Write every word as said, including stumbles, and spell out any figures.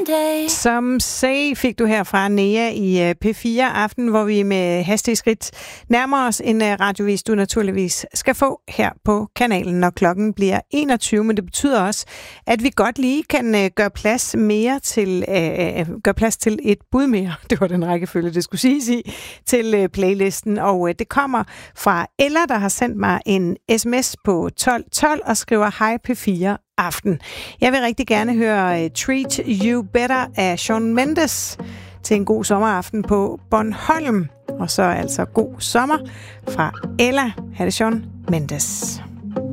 Someday. Som Say fik du her fra Nea i P fire Aften, hvor vi med hastige skridt nærmer os en radiovis, du naturligvis skal få her på kanalen, når klokken bliver enogtyve. Men det betyder også, at vi godt lige kan gøre plads mere til, øh, gøre plads til et bud mere. Det var den rækkefølge, det skulle siges i, til playlisten. Og det kommer fra Ella, der har sendt mig en sms på tolv tolv og skriver hej P fire Aften. Jeg vil rigtig gerne høre Treat You Better af Shawn Mendes til en god sommeraften på Bornholm. Og så altså god sommer fra Ella. Ha' det Shawn Mendes.